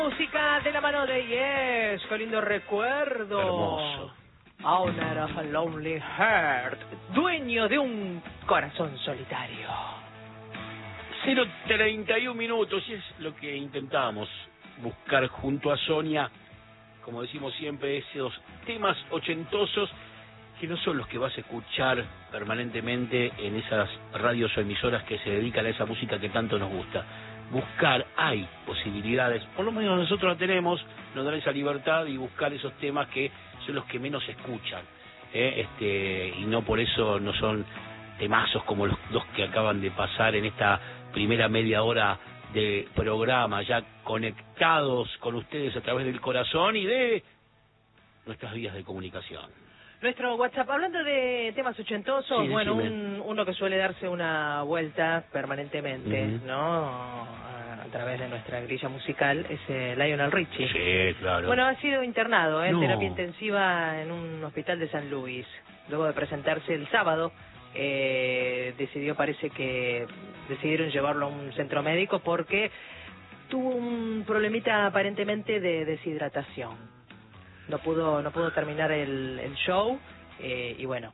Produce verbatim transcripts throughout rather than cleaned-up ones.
Música de la mano de Yes, qué lindo recuerdo. Hermoso. Owner of a Lonely Heart, dueño de un corazón solitario. cero treinta y un minutos, y es lo que intentamos buscar junto a Sonia, como decimos siempre, esos temas ochentosos que no son los que vas a escuchar permanentemente en esas radios o emisoras que se dedican a esa música que tanto nos gusta. Buscar, hay posibilidades, por lo menos nosotros la tenemos, nos dan esa libertad y buscar esos temas que son los que menos se escuchan, ¿eh? este y no por eso no son temazos como los dos que acaban de pasar en esta primera media hora de programa, ya conectados con ustedes a través del corazón y de nuestras vías de comunicación. Nuestro WhatsApp, hablando de temas ochentosos, Sí, bueno, un, uno que suele darse una vuelta permanentemente, Uh-huh. ¿no? A través de nuestra grilla musical, es eh, Lionel Richie. Sí, claro. Bueno, ha sido internado en No. terapia intensiva en un hospital de San Luis. Luego de presentarse el sábado, eh, decidió, parece que decidieron llevarlo a un centro médico porque tuvo un problemita aparentemente de deshidratación. No pudo no pudo terminar el, el show eh, y bueno,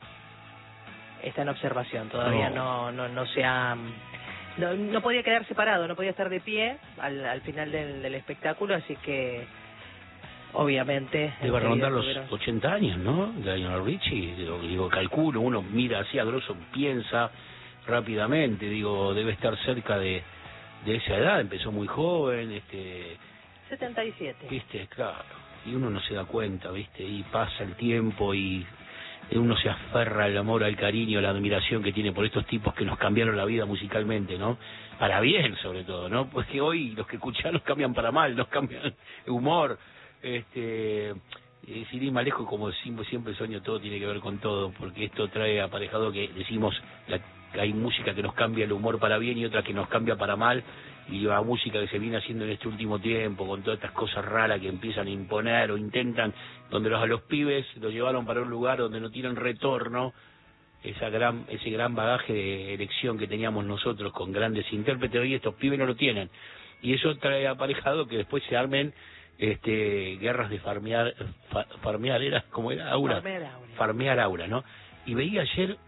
está en observación. Todavía no no, no, no se ha... No, no podía quedarse parado, no podía estar de pie al, al final del, del espectáculo, así que obviamente... Debe rondar los tuvieron... ochenta años, ¿no? Lionel Richie, digo, digo, calculo, uno mira así a grosso, piensa rápidamente, digo, debe estar cerca de, de esa edad, empezó muy joven, este... setenta y siete. Viste, claro, y uno no se da cuenta, viste, y pasa el tiempo y uno se aferra al amor, al cariño, a la admiración que tiene por estos tipos que nos cambiaron la vida musicalmente, ¿no? Para bien, sobre todo, ¿no? Pues que hoy los que escuchan nos cambian para mal, nos cambian el humor, este... Eh, sin ir más lejos, como siempre, siempre sueño, todo tiene que ver con todo, porque esto trae aparejado que decimos la, que hay música que nos cambia el humor para bien y otra que nos cambia para mal, y la música que se viene haciendo en este último tiempo, con todas estas cosas raras que empiezan a imponer o intentan, donde los, a los pibes los llevaron para un lugar donde no tienen retorno, esa gran ese gran bagaje de elección que teníamos nosotros con grandes intérpretes, hoy estos pibes no lo tienen, y eso trae aparejado que después se armen este guerras de farmear fa, farmear era como era aura farmear aura. farmear aura, ¿no? Y veía ayer,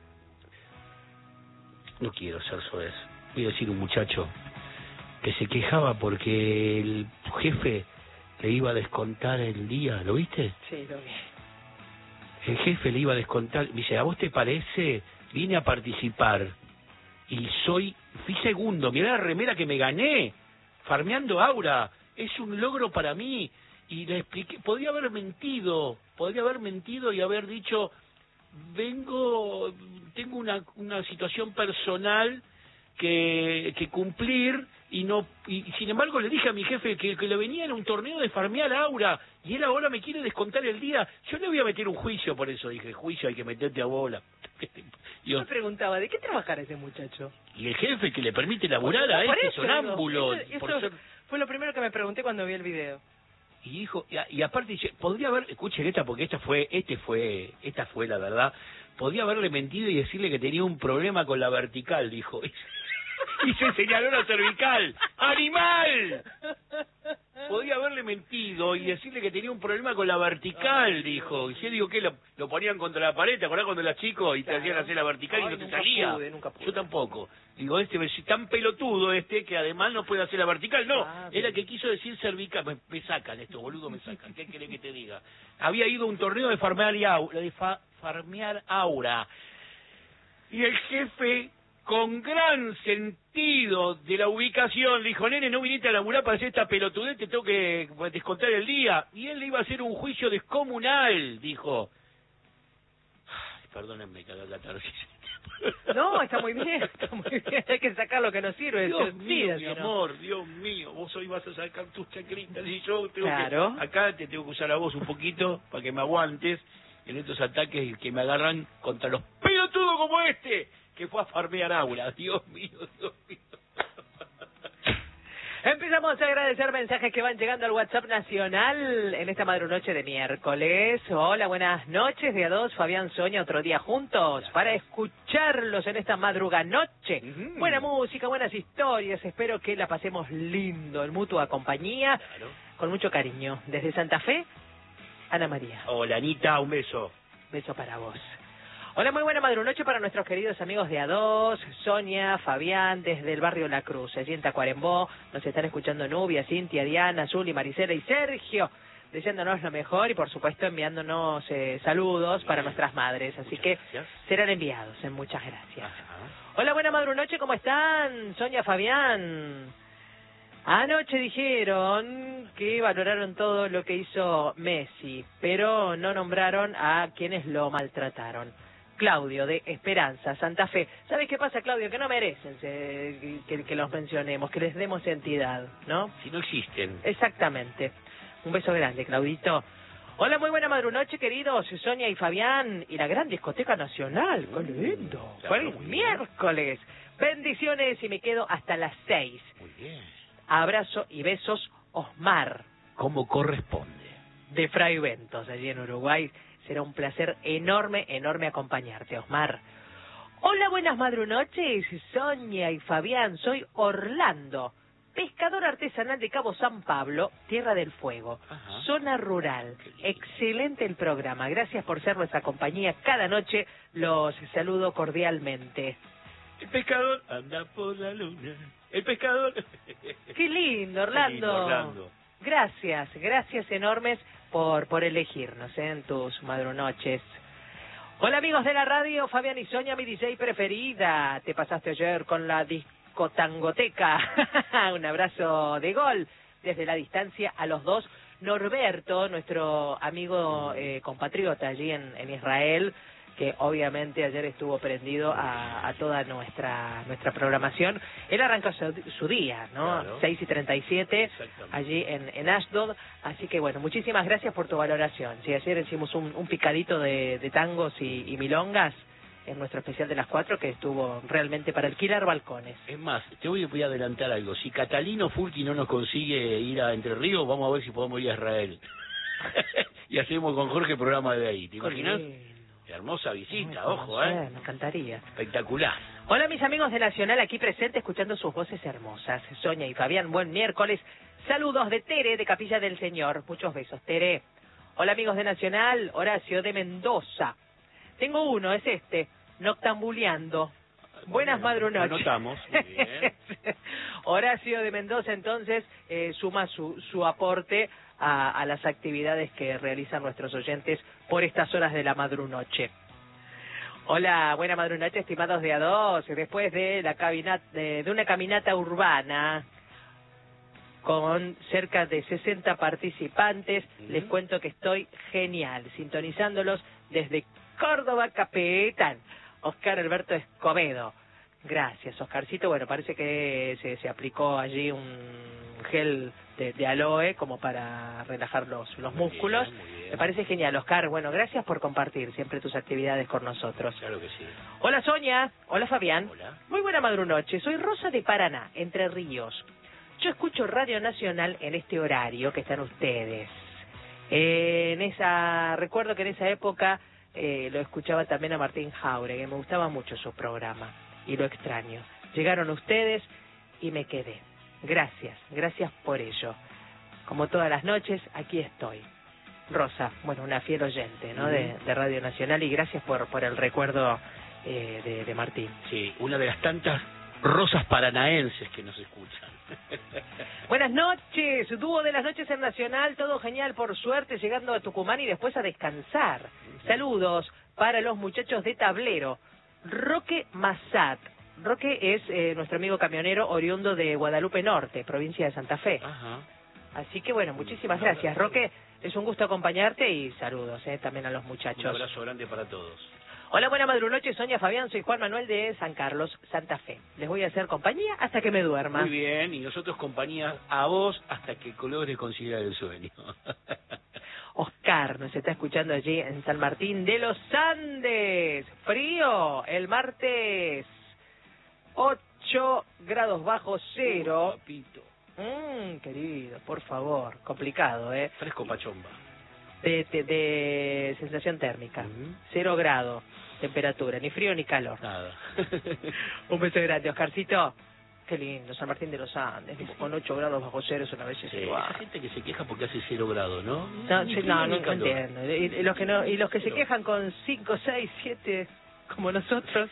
no quiero ser soez, voy a decir un muchacho que se quejaba porque el jefe le iba a descontar el día, ¿lo viste? Sí, lo vi. El jefe le iba a descontar, dice, ¿a vos te parece? Vine a participar y soy, fui segundo, mirá la remera que me gané, farmeando aura, es un logro para mí. Y le expliqué, podría haber mentido, podría haber mentido y haber dicho, vengo, tengo una, una situación personal que, que cumplir, y no y sin embargo le dije a mi jefe que, que le venía en un torneo de farmear aura, y él ahora me quiere descontar el día. Yo le voy a meter un juicio por eso, dije, juicio hay que meterte a bola. Yo me preguntaba, ¿de qué trabajar ese muchacho? Y el jefe que le permite laburar por, a por este eso, sonámbulo, eso, eso por ser... fue lo primero que me pregunté cuando vi el video. Y dijo, y, y aparte dice, podría haber, escuchen esta porque esta fue, este fue, esta fue la verdad, podría haberle mentido y decirle que tenía un problema con la vertical, dijo. Y se señaló la cervical. ¡Animal! Podía haberle mentido y decirle que tenía un problema con la vertical, dijo. Y yo digo, ¿qué? Lo, lo ponían contra la pared, ¿te acordás cuando eras chico y te Claro. hacían hacer la vertical? Ay, y no te nunca salía? Pude, nunca pude. Yo tampoco. Digo, este es tan pelotudo este que además no puede hacer la vertical. No, ah, era que quiso decir cervical. Me, me sacan esto, boludo, me sacan. ¿Qué querés que te diga? Había ido a un torneo de farmear, y aura, de fa, farmear aura. Y el jefe, con gran sentido de la ubicación, le dijo, nene, no viniste a laburar para hacer esta pelotudez, te tengo que descontar el día. Y él le iba a hacer un juicio descomunal, dijo. Ay, perdónenme que haga catarsis. No, está muy bien, está muy bien, hay que sacar lo que nos sirve. Dios sí, mío, sí, mi ¿no? amor, Dios mío, vos hoy vas a sacar tus chacritas y yo tengo claro. que, acá te tengo que usar a vos un poquito para que me aguantes en estos ataques que me agarran contra los pelotudos como este, que fue a farmear aura. Dios mío, Dios mío. Empezamos a agradecer mensajes que van llegando al WhatsApp nacional en esta madrunoche de miércoles. Hola, buenas noches de a dos, Fabián, Sonia, otro día juntos para escucharlos en esta madruga noche. Uh-huh. Buena música, buenas historias, espero que la pasemos lindo en mutua compañía, claro. Con mucho cariño. Desde Santa Fe, Ana María. Hola, Anita, un beso. Beso para vos. Hola, muy buena madrunoche para nuestros queridos amigos de A dos, Sonia, Fabián, desde el barrio La Cruz, allí en Tacuarembó. Nos están escuchando Nubia, Cintia, Diana, Zuli, Maricela y Sergio, deseándonos lo mejor y, por supuesto, enviándonos eh, saludos para nuestras madres. Así que serán enviados. Eh, muchas gracias. Ajá. Hola, buena madrunoche, ¿cómo están? Sonia, Fabián. Anoche dijeron que valoraron todo lo que hizo Messi, pero no nombraron a quienes lo maltrataron. Claudio, de Esperanza, Santa Fe. ¿Sabes qué pasa, Claudio? Que no merecen eh, que, que los mencionemos, que les demos entidad, ¿no? Si no existen. Exactamente. Un beso grande, Claudito. Hola, muy buena madrunoche, queridos, Sonia y Fabián, y la gran discoteca nacional. ¡Qué lindo! Fue el miércoles. Bendiciones y me quedo hasta las seis. Muy bien. Abrazo y besos, Osmar. Como corresponde. De Fray Ventos, allí en Uruguay. Será un placer enorme, enorme acompañarte, Osmar. Hola, buenas madrunoches, Sonia y Fabián. Soy Orlando, pescador artesanal de Cabo San Pablo, Tierra del Fuego, Ajá. Zona rural. Excelente el programa. Gracias por ser nuestra compañía cada noche. Los saludo cordialmente. El pescador anda por la luna. El pescador. Qué lindo, Orlando. Qué lindo, Orlando. Gracias, gracias enormes por por elegirnos ¿eh? en tus madrunoches. Hola, amigos de la radio, Fabián y Sonia, mi D J preferida. Te pasaste ayer con la discotangoteca. Un abrazo de gol desde la distancia a los dos. Norberto, nuestro amigo eh, compatriota allí en, en Israel, que obviamente ayer estuvo prendido a, a toda nuestra nuestra programación. Él arrancó su, su día, ¿no? Claro. seis y treinta y siete, allí en, en Ashdod. Así que, bueno, muchísimas gracias por tu valoración. Sí, ayer hicimos un, un picadito de, de tangos y, y milongas en nuestro especial de las cuatro, que estuvo realmente para alquilar balcones. Es más, te voy, voy a adelantar algo. Si Catalino Furti no nos consigue ir a Entre Ríos, vamos a ver si podemos ir a Israel. Y hacemos con Jorge programa de ahí. ¿Te imaginas? Hermosa visita, Ay, ojo, ¿eh? Sé, me encantaría. Espectacular. Hola, mis amigos de Nacional, aquí presente, escuchando sus voces hermosas. Sonia y Fabián, buen miércoles. Saludos de Tere, de Capilla del Señor. Muchos besos, Tere. Hola, amigos de Nacional, Horacio de Mendoza. Tengo uno, es este, Noctambuleando. Buenas madrunoches. Anotamos, muy bien. Horacio de Mendoza, entonces, eh, suma su, su aporte a, a las actividades que realizan nuestros oyentes por estas horas de la madrunoche. Hola, buena madrunoche, estimados de A dos. Después de la caminata, de, de una caminata urbana con cerca de sesenta participantes, uh-huh. les cuento que estoy genial, sintonizándolos desde Córdoba, Capital. Oscar Alberto Escobedo. Gracias, Oscarcito. Bueno, parece que se, se aplicó allí un gel de, de aloe como para relajar los, los muy músculos. Bien, muy bien. Me parece genial, Oscar. Bueno, gracias por compartir siempre tus actividades con nosotros. Claro que sí. Hola, Sonia. Hola, Fabián. Hola. Muy buena madrunoche. Soy Rosa de Paraná, Entre Ríos. Yo escucho Radio Nacional en este horario que están ustedes. Eh, en esa, recuerdo que en esa época eh, lo escuchaba también a Martín Jauregui, me gustaba mucho su programa y lo extraño. Llegaron ustedes y me quedé. Gracias, gracias por ello. Como todas las noches, aquí estoy. Rosa, bueno, una fiel oyente, ¿no? De, de Radio Nacional, y gracias por por el recuerdo eh, de, de Martín. Sí, una de las tantas rosas paranaenses que nos escuchan. Buenas noches, dúo de las noches en Nacional, todo genial, por suerte, llegando a Tucumán y después a descansar. Saludos para los muchachos de Tablero. Roque Massat. Roque es eh, nuestro amigo camionero oriundo de Guadalupe Norte, provincia de Santa Fe. Ajá. Así que bueno, muchísimas gracias, Roque. Es un gusto acompañarte y saludos eh, también a los muchachos. Un abrazo grande para todos. Hola, buena madrunoche, Sonia, Fabián, soy Juan Manuel de San Carlos, Santa Fe. Les voy a hacer compañía hasta que me duerma. Muy bien, y nosotros compañía a vos hasta que logres conciliar el sueño. Oscar nos está escuchando allí en San Martín de los Andes. Frío, el martes ocho grados bajo cero. Oh, papito. Mmm, querido, por favor, complicado, ¿eh? Fresco pachomba. De, de, de sensación térmica, Uh-huh. cero grado, temperatura, ni frío ni calor. Nada. Un beso grande, Oscarcito. Qué lindo, San Martín de los Andes, con ocho grados bajo cero es una belleza. Sí, esa gente que se queja porque hace cero grado, ¿no? No, Ni sí, frío no, ni no, no calor. entiendo. Y, y los que no, y los que se Pero- quejan con cinco, seis, siete, como nosotros,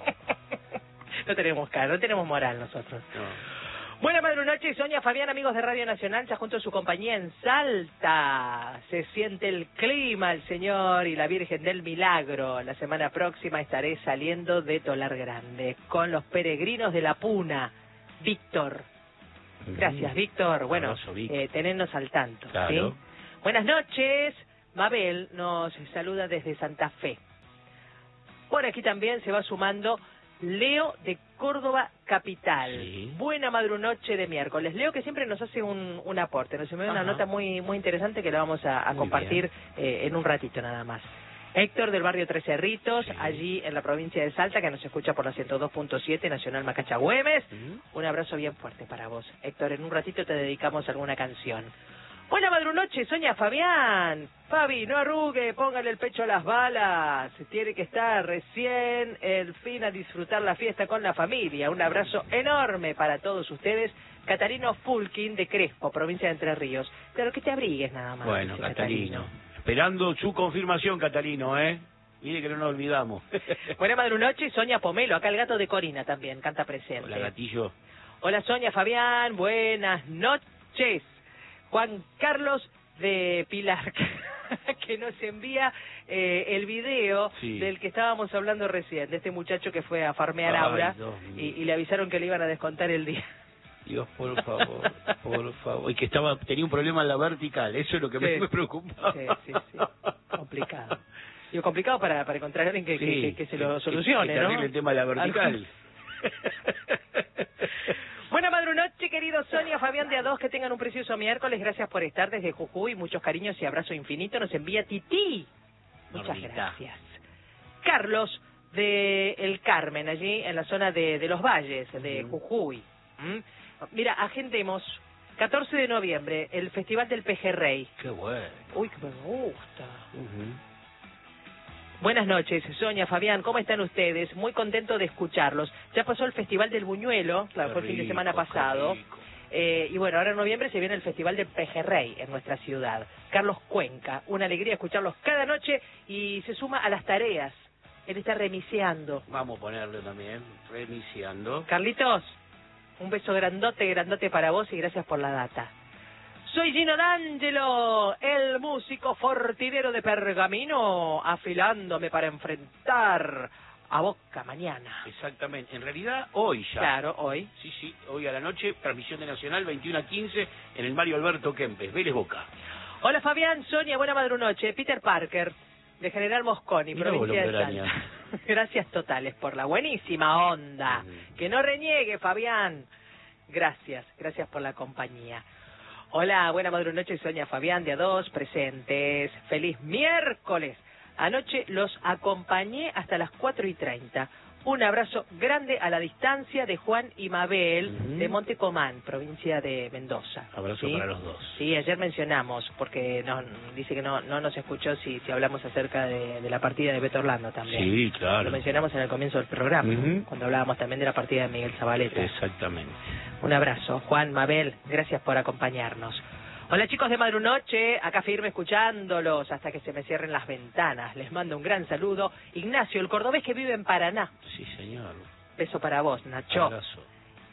no tenemos cara, no tenemos moral nosotros. No. Buena madre noche, Sonia Fabián, amigos de Radio Nacional, ya junto a su compañía en Salta. Se siente el clima, el Señor y la Virgen del Milagro. La semana próxima estaré saliendo de Tolar Grande con los peregrinos de la Puna. Víctor. Gracias, Víctor. Bueno, Abrazo, Vic. eh, tenernos al tanto. Claro. ¿sí? Buenas noches. Mabel nos saluda desde Santa Fe. Por aquí también se va sumando Leo de Córdoba Capital. Sí. Buena madrunoche de miércoles. Leo que siempre nos hace un, un aporte, nos envió una Ajá. nota muy muy interesante que la vamos a, a Muy compartir eh, en un ratito nada más. Héctor del barrio Tres Cerritos, Sí. allí en la provincia de Salta, que nos escucha por la ciento dos punto siete Nacional Macachagüemes. Ujú. Un abrazo bien fuerte para vos. Héctor, en un ratito te dedicamos alguna canción. Buena madrunoche, Sonia Fabián. Fabi, no arrugue, póngale el pecho a las balas. Tiene que estar recién el fin a disfrutar la fiesta con la familia. Un abrazo enorme para todos ustedes. Catarino Fulkin de Crespo, provincia de Entre Ríos. Pero que te abrigues nada más. Bueno, dice Catalino. Esperando su confirmación, Catalino, ¿eh? Mire que no nos olvidamos. Buena madrunoche, Sonia Pomelo. Acá el gato de Corina también, canta presente. Hola, gatillo. Hola Sonia, Fabián, buenas noches. Juan Carlos de Pilar, que nos envía eh, el video Sí. del que estábamos hablando recién, de este muchacho que fue a farmear Ay, Aura Dios y, mío. y le avisaron que le iban a descontar el día. Dios, por favor, por favor. Y que estaba tenía un problema en la vertical, eso es lo que Sí. me, me preocupaba. Sí, sí, sí, complicado. Digo, complicado para, para encontrar a alguien que, que- Sí, que, que se lo que- solucione, que te ¿no? arregle el tema de la vertical. Buena madrunoche, querido Sonia, Fabián de A dos, que tengan un precioso miércoles. Gracias por estar desde Jujuy. Muchos cariños y abrazo infinito. Nos envía Tití. Muchas Normita. gracias. Carlos de El Carmen, allí en la zona de, de Los Valles, de Ujú. Jujuy. ¿Mm? Mira, agendemos. catorce de noviembre, el Festival del Pejerrey. Qué bueno. Uy, que me gusta. Ujú. Buenas noches, Sonia, Fabián, ¿cómo están ustedes? Muy contento de escucharlos. Ya pasó el Festival del Buñuelo, claro, Qué fue el fin de rico, semana qué pasado. rico. Eh, y bueno, ahora en noviembre se viene el Festival del Pejerrey en nuestra ciudad. Carlos Cuenca, una alegría escucharlos cada noche y se suma a las tareas. Él está remiseando. Vamos a ponerlo también, reiniciando. Carlitos, un beso grandote, grandote para vos y gracias por la data. Soy Gino D'Angelo, el músico fortinero de Pergamino, afilándome para enfrentar a Boca mañana. Exactamente, en realidad hoy ya. Claro, hoy. Sí, sí, hoy a la noche, transmisión de Nacional veintiuno a quince en el Mario Alberto Kempes, Vélez Boca. Hola Fabián, Sonia, buena madrunoche. Peter Parker, de General Mosconi, Mirá vos, provincia de Hombre Araña. Salta. Gracias totales por la buenísima onda. Ujú. Que no reniegue, Fabián. Gracias, gracias por la compañía. Hola, buena madrunoche, Sonia, Fabián de A dos, presentes. Feliz miércoles. Anoche los acompañé hasta las cuatro y treinta. Un abrazo grande a la distancia de Juan y Mabel, Ujú. de Montecomán, provincia de Mendoza. Abrazo ¿Sí? para los dos. Sí, ayer mencionamos, porque no, dice que no no nos escuchó si, si hablamos acerca de, de la partida de Beto Orlando también. Sí, claro. Lo mencionamos en el comienzo del programa, Ujú. cuando hablábamos también de la partida de Miguel Zabaleta. Exactamente. Un abrazo, Juan, Mabel, gracias por acompañarnos. Hola chicos de Madrunoche, acá firme escuchándolos hasta que se me cierren las ventanas. Les mando un gran saludo. Ignacio, el cordobés que vive en Paraná. Sí, señor. Beso para vos, Nacho. Abrazo.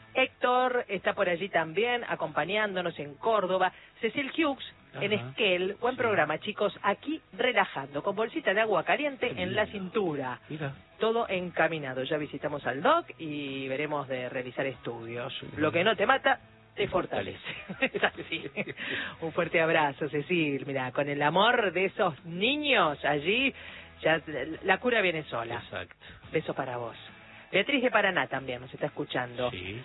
Héctor está por allí también, acompañándonos en Córdoba. Cecil Hughes, en Ajá. Esquel. Buen Sí. programa, chicos. Aquí relajando, con bolsita de agua caliente Qué en la lindo. cintura. Mira. Todo encaminado. Ya visitamos al doc y veremos de realizar estudios. Lo que no te mata, te fortalece. Es así. Un fuerte abrazo, Cecil. Mira, con el amor de esos niños allí, ya la cura viene sola. Exacto. Beso para vos. Beatriz de Paraná también nos está escuchando. Sí.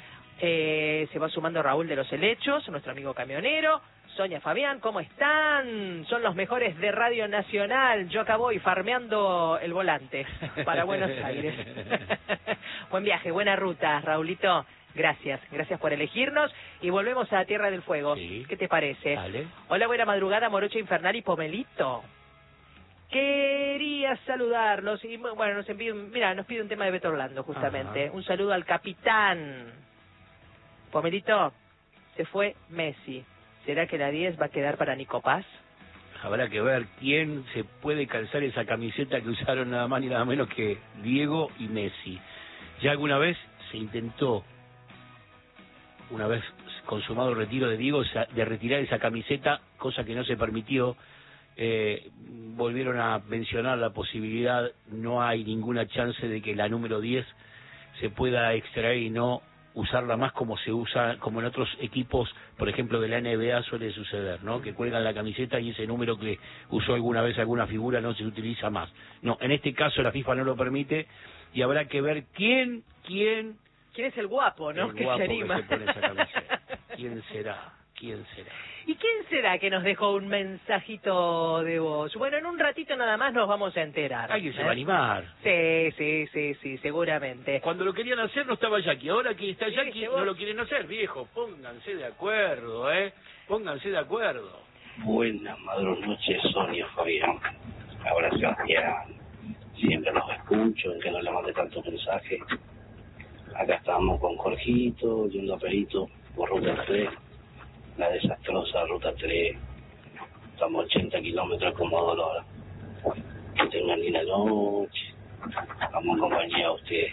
Eh, se va sumando Raúl de los Helechos, nuestro amigo camionero. Sonia, Fabián, ¿cómo están? Son los mejores de Radio Nacional. Yo acá voy farmeando el volante para Buenos Aires. Buen viaje, buena ruta, Raulito. Gracias, gracias por elegirnos y volvemos a Tierra del Fuego. Sí. ¿Qué te parece? Dale. Hola, buena madrugada, Morocha Infernal y Pomelito. Quería saludarlos y bueno, nos envía un, mira, nos pide un tema de Beto Orlando justamente. Ajá. Un saludo al capitán. Pomelito, se fue Messi. ¿Será que la diez va a quedar para Nico Paz? Habrá que ver quién se puede calzar esa camiseta que usaron nada más ni nada menos que Diego y Messi. Ya alguna vez se intentó, una vez consumado el retiro de Diego, de retirar esa camiseta, cosa que no se permitió. Eh, volvieron a mencionar la posibilidad, no hay ninguna chance de que la número diez se pueda extraer y no usarla más como se usa, como en otros equipos, por ejemplo de la N B A suele suceder, ¿no? Que cuelgan la camiseta y ese número que usó alguna vez alguna figura no se utiliza más. No, en este caso la FIFA no lo permite y habrá que ver quién, quién... ¿Quién es el guapo, no? El que guapo se anima. que se pone esa camiseta. ¿Quién será? ¿Quién será? ¿Y quién será que nos dejó un mensajito de voz? Bueno, en un ratito nada más nos vamos a enterar. Alguien se ¿eh? va a animar. Sí, sí, sí, sí, seguramente. Cuando lo querían hacer no estaba Jackie, ahora que está Sí, Jackie llegó. no lo quieren hacer, viejo. Pónganse de acuerdo, ¿eh? Pónganse de acuerdo. Buenas madrugadas noches, Sonia, Fabián. Ahora Sebastián. Siempre los escucho, en que no le mande tantos mensajes. Acá estamos con Jorgito, yendo a Perito, por Ruta tres. La desastrosa Ruta tres. Estamos ochenta kilómetros como dolor. Que tengan linda noche. Vamos a acompañar a ustedes.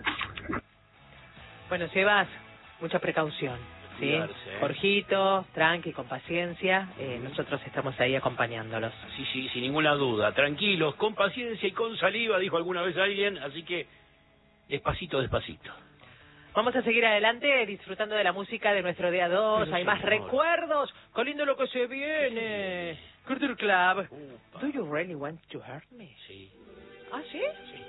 Bueno, Sebas, mucha precaución, ¿sí? Cuidarse, ¿eh? Jorgito, tranqui, con paciencia, eh, nosotros estamos ahí acompañándolos. Sí, sí, sin ninguna duda. Tranquilos, con paciencia y con saliva, dijo alguna vez alguien, así que despacito, despacito. Vamos a seguir adelante disfrutando de la música de nuestro día dos. Pero Hay más señor. recuerdos. ¡Qué lindo lo que se viene! Culture Club. Upa. Do you really want to hurt me? Sí, ¿Ah, sí? sí.